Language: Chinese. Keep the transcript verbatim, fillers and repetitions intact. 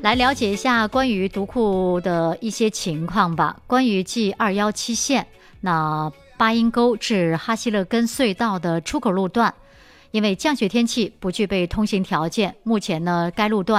来了解一下关于独库的一些情况吧。关于 G 二一七线，那巴音沟至哈希勒根隧道的出口路段，因为降雪天气不具备通行条件，目前呢该路段